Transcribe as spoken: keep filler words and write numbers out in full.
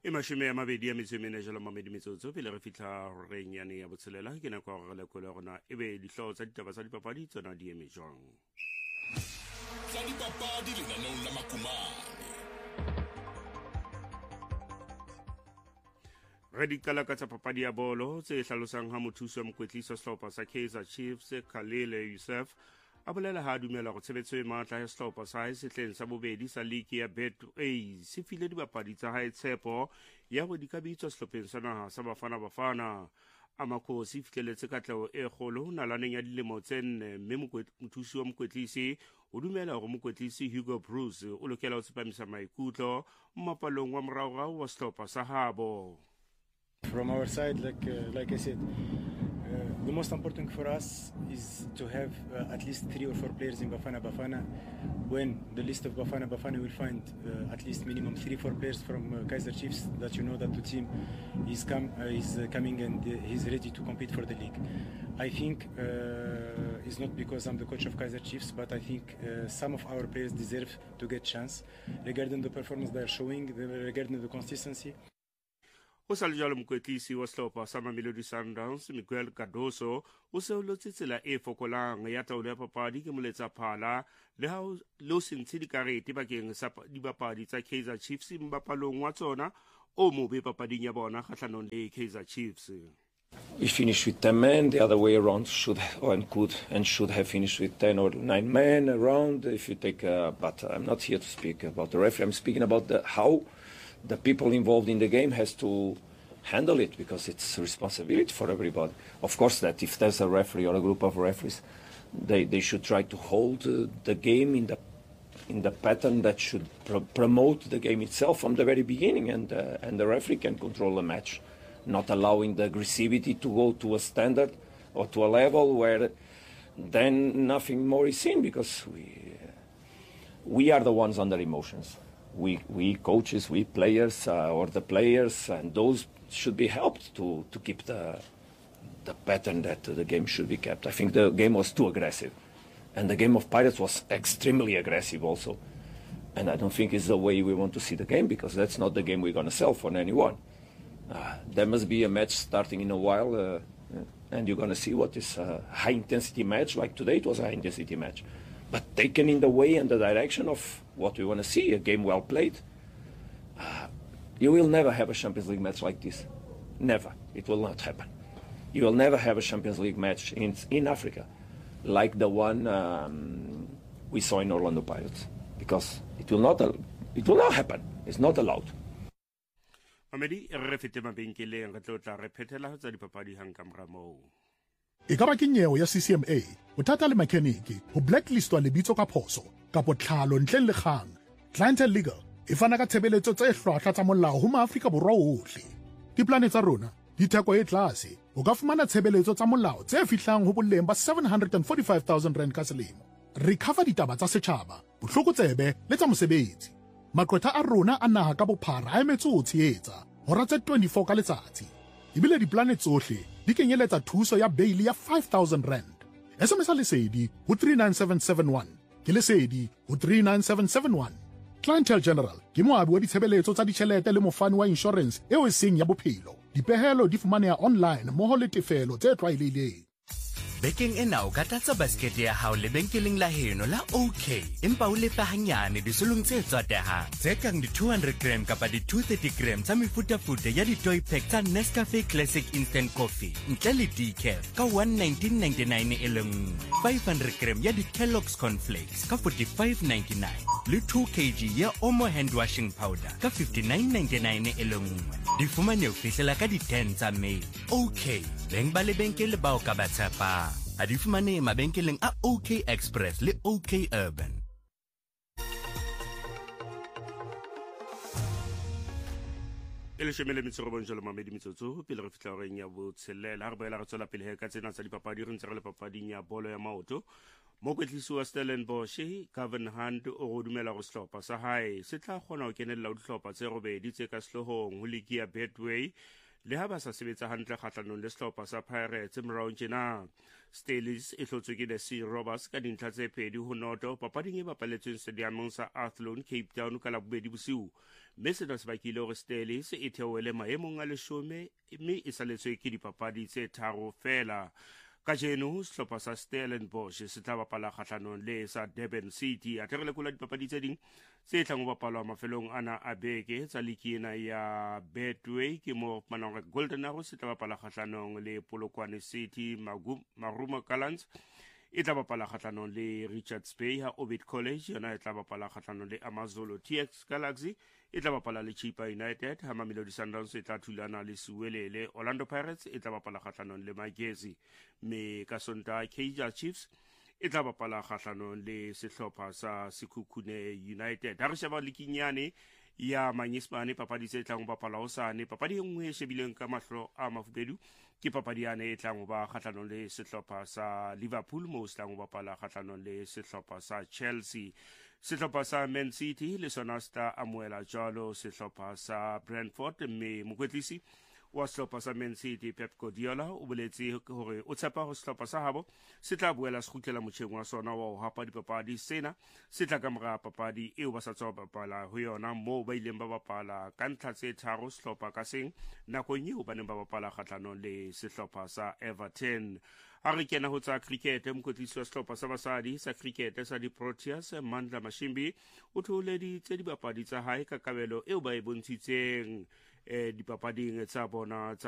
e mashome ya mabedi ya metso e mene jalo mamedi metsotso pele re fitla reng yane ya botshelela ke nako go lekole gona e be dihlao tsa ditaba tsa dipapadi tsona di eme jwang tsa dipapadi le nanong la makumane re di kala ka tsa papadi ya bolo tse hlalosang ha mothuso wa mokwetlisi sehlopha sa Kaizer Chiefs Khalil Youssef a bolela ha dumela go tshebetso e matla ya sehlopha sa hae sehleng sa bobedi sa league ya Betway se file dibapadi tsa hae tshepo ya go di ka bitswa sehlopheng sa naha sa Bafana Bafana a Makhosi fihleletse katleho e kgolo nalaneng ya dilemo tse nne mme mothusi wa mokwetlisi o dumela gore mokwetlisi Hugo Bruce o lokela ho tsepamisa maikutlo mmapalong wa moraorao wa sehlopha sa habo. From our side, like uh, like I said, uh, the most important for us is to have uh, at least three or four players in Bafana Bafana. When the list of Bafana Bafana will find uh, at least minimum three four players from uh, Kaizer Chiefs, that you know that the team is come uh, is uh, coming and uh, he's ready to compete for the league. I think uh, it's not because I'm the coach of Kaizer Chiefs, but I think uh, some of our players deserve to get chance regarding the performance they are showing, regarding the consistency. O sa le jalo mokwetlisi wa sehlopha sa Mamelodi Sundowns Miguel Cardoso o se o lotse tsela e fokolang ya taolo ya papadi ke moletsa phala le ha lo sentse dikarete bakeng sa dibapadi tsa Kaizer Chiefs mbapalong wa tsona o mobe papading ya bona kgahlanong le Kaizer Chiefs. We finished with ten men, the other way around should and could and should have finished with ten or nine men around if you take uh, but I'm not here to speak about the referee, I'm speaking about the how the people involved in the game has to handle it because it's a responsibility for everybody. Of course, that if there's a referee or a group of referees, they, they should try to hold uh, the game in the in the pattern that should pro promote the game itself from the very beginning, and uh, and the referee can control the match, not allowing the aggressivity to go to a standard or to a level where then nothing more is seen because we we are the ones under emotions. We, we coaches, we players, uh, or the players, and those should be helped to, to keep the, the pattern that the game should be kept. I think the game was too aggressive. And the game of Pirates was extremely aggressive also. And I don't think it's the way we want to see the game, because that's not the game we're going to sell for anyone. Uh, there must be a match starting in a while, uh, and you're going to see what is a high-intensity match. Like today, it was a high-intensity match. But taken in the way and the direction of what we want to see, a game well played, uh, you will never have a Champions League match like this. Never. It will not happen. You will never have a Champions League match in, in Africa like the one um, we saw in Orlando Pirates, because it will not, it will not happen. It's not allowed. Mamedi re fete mabenkeleng re tlotla re phethela tsa dipapadi hang ka mora moo. E ka ba ke nyewe ya C C M A bothata le mechanic ho blacklistwa lebitso ka phoso kapo tlhalo ntleng le kgang. Clientele Legal e fana ka tshebeletso tse hlwahlwa tsa molao ho Maafrika Borwa ohle. Diplane tsa rona di theko e tlase o ka fumana tshebeletso tsa molao tse fihlang ho boleng ba seven hundred forty-five thousand rand ka selemo. Recover ditaba tsa setjhaba bohlokotsebe le tsa mosebetsi. Maqwetha a rona a naha ka bophara a emetse ho tshehetsa hora tse twenty-four ka letsatsi. Ibile diplane tsohle di kenyeletsa thuso ya bail ya five thousand rand. S M S lesedi ho three nine seven seven one. Ke lesedi ho three nine seven seven one. Clientele General ke moabi wa ditshebeletso tsa ditjhelete le mofani wa insurance eo e seng ya bophelo. Dipehelo di fumaneha online mmoho le tefelo tse tlwaelehileng. Bekeng ena o ka tlatsa basket ya hao lebenkeleng la heno la OK empa o lefa hanyane disolong tse tswatehang tse kang di two hundred gram kapa di two hundred thirty gram tsa mefutafuta ya di-toy pack tsa Nescafe Classic Instant Coffee ntle le decaf ka one nineteen ninety-nine e le nngwe, five hundred gram ya di-Kellogg's Cornflakes ka forty-five ninety-nine le two kilograms ya Omo hand washing powder ka fifty-nine ninety-nine e le nngwe. Di fumane o fihlela ka di ten tsa May. OK, beng ba lebenkele ba o ka ba tshepang. A di fumane mabenkeleng a OK Express le OK Urban. Ele shemele mitsoro bonjalo mamedi mitsotso pele re fitla reng ya botshelela re boela re tswela pele ka tsena tsa dipapadi re ntse re le papading ya bolo ya maoto. Mokwetlisi wa Stellenbosch Kevin Hunt o go dumela go sehlopha sa hae se tla kgona ho kenella dihlopha tse robedi tse ka sehlohong ho ligi ya Betway le ha ba sa sebetsa hantle kgahlanong le sehlopha sa Pirates meraong tjena. Steelers e hlotswe ke the Sea Robbers ka dintlha tse pedi ho noto papading e bapaletsweng stadiumong sa Athlone, Cape Town ka Labobedi bosiu, mme sena se bakile hore Steelers e theohele maemong a leshome mme e saletswe ke dipapadi tse tharo fela. Kajeno sehlopha sa Stellenbosch se tla bapala kgahlanong le sa Durban City a tere lekola dipapadi tse ding tse tlang ho bapalwa mafelong ana a beke tsa ligi ena ya Betway ke mo manong Golden Arrows se tla bapala kgahlanong le Polokwane City, Marumo Gallants e tla bapala kgahlanong le Richards Bay, ha Orbit College yona e tla bapala kgahlanong le Amazulu, T X Galaxy e tla bapala le Chipa United, ha Mamelodi Sundowns e tla thulana le Siwelele, Orlando Pirates e tla bapala kgahlanong le Magesi, mme ka Sontaha Kaizer Chiefs e tla bapala kgahlanong le sehlopha sa Sekhukhune United. Ha re sheba likinyane ya Manyesemane papadi tse tlang ho bapala hosane, papadi e nngwe e shebileng ka mahlo a mafubedu ke papadi yane e tlang ho ba kgahlanong le sehlopha sa Liverpool mo se tlang ho bapala kgahlanong le sehlopha sa Chelsea. Sehlopha sa Man City le sona se tla amohela jwalo sehlopha sa Brentford, mme mokwetlisi wa sehlopha sa Man City Pep Guardiola o boletse hore o tshepa ho sehlopha sa habo se tla boela se kgutlela motjheng wa sona wa ho hapa dipapadi. Sena se tla ka mora papadi eo ba sa tswa bapala ho yona moo ba ileng ba bapala ka ntlha tse tharo sehlopha ka seng nakong eo ba neng ba bapala kgahlanong le sehlopha sa Everton. Ha re kena ho tsa cricket, mokwetlisi wa sehlopha sa basadi sa cricket sa di-Proteas Mandla Mashimbi o thoholeditse dibapadi tsa hae ka kabelo eo ba e bontshitseng eh, dipapading tsa bona tsa